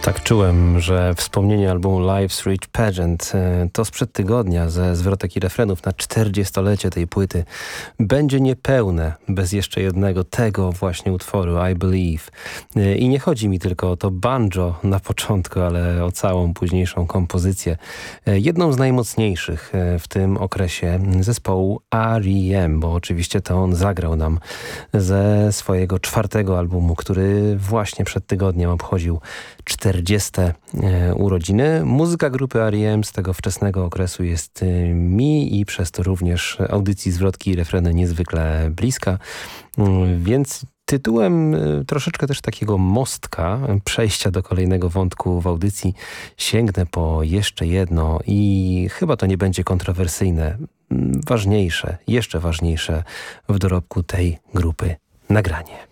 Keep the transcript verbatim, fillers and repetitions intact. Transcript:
Tak czułem, że wspomnienie albumu Life's Rich Pageant to sprzed tygodnia ze zwrotek i refrenów na czterdziestolecie tej płyty będzie niepełne bez jeszcze jednego tego właśnie utworu I Believe. I nie chodzi mi tylko o to banjo na początku, ale o całą późniejszą kompozycję. Jedną z najmocniejszych w tym okresie zespołu R E M, bo oczywiście to on zagrał nam ze swojego czwartego albumu, który właśnie przed tygodniem obchodził czterdzieste urodziny. Muzyka grupy R E M z tego wczesnego okresu jest mi i przez to również audycji zwrotki i refreny niezwykle bliska, więc tytułem troszeczkę też takiego mostka, przejścia do kolejnego wątku w audycji, sięgnę po jeszcze jedno i chyba to nie będzie kontrowersyjne, ważniejsze, jeszcze ważniejsze w dorobku tej grupy nagranie.